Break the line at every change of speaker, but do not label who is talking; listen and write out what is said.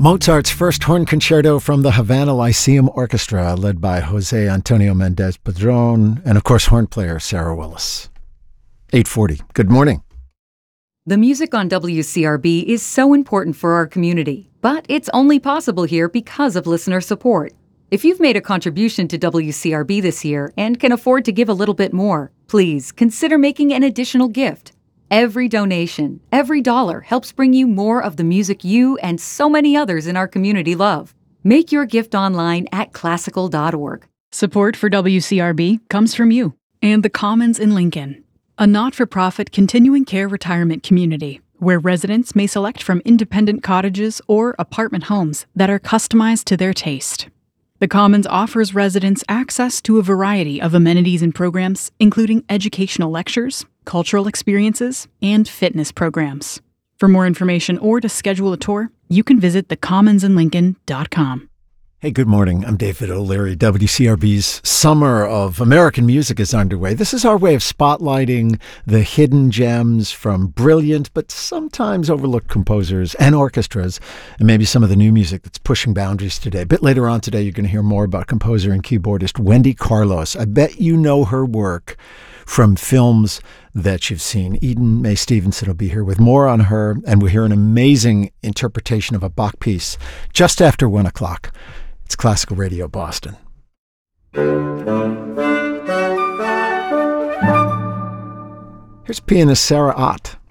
Mozart's first horn concerto from the Havana Lyceum Orchestra, led by Jose Antonio Mendez Padron, and of course, horn player Sarah Willis. 8:40. Good morning.
The music on WCRB is so important for our community, but it's only possible here because of listener support. If you've made a contribution to WCRB this year and can afford to give a little bit more, please consider making an additional gift. Every donation, every dollar helps bring you more of the music you and so many others in our community love. Make your gift online at classical.org.
Support for WCRB comes from you and the Commons in Lincoln, a not-for-profit continuing care retirement community where residents may select from independent cottages or apartment homes that are customized to their taste. The Commons offers residents access to a variety of amenities and programs, including educational lectures, cultural experiences, and fitness programs. For more information or to schedule a tour, you can visit thecommonsinlincoln.com.
Hey, good morning. I'm David O'Leary. WCRB's Summer of American Music is underway. This is our way of spotlighting the hidden gems from brilliant but sometimes overlooked composers and orchestras, and maybe some of the new music that's pushing boundaries today. A bit later on today, you're going to hear more about composer and keyboardist Wendy Carlos. I bet you know her work from films that you've seen. Eden Mae Stevenson will be here with more on her, and we'll hear an amazing interpretation of a Bach piece just after 1 o'clock. It's Classical Radio Boston. Here's pianist Sarah Ott.